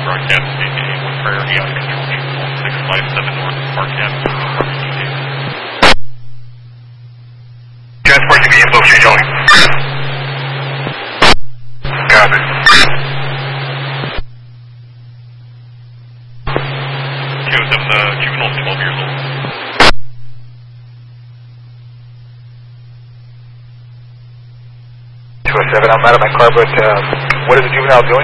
broadcast stating A1 priority on control juvenile 657 North Park Avenue, Harmony Davis. Transport to be info showing. Copy. KO7, the juvenile's 12 years old. I'm out of my car, but what is the juvenile doing?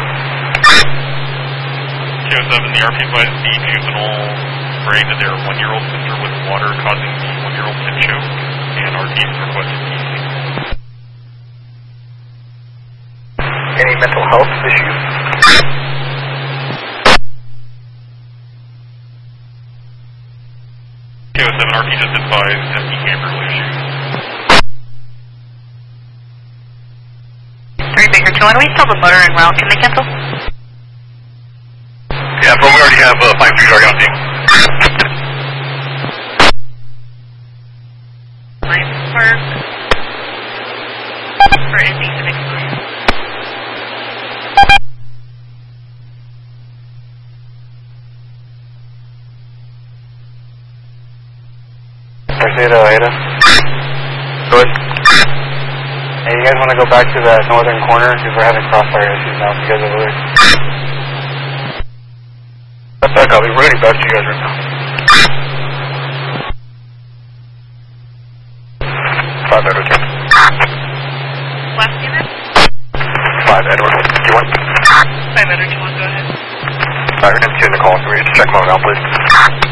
KO7, the RP advised the juvenile spraying their 1-year-old sister with water, causing the 1-year-old to choke, and RP requested easy. Any mental health issues? KO7, RP just advised behavioral issues. Baker 2, when we still have a motor en route, can they cancel? Yeah, but we already have 5-3 already on team. For ending the next one. Ada. Good. Hey, you guys want to go back to that northern corner because we're having crossfire issues now. You guys over there. That's back up. We're running back to you guys right now. 5 Edward. Last unit? 5 Edward. Do you want? 5 Edward, do you want to go ahead? Alright, we're going to see the call. Can we just check them out now, please?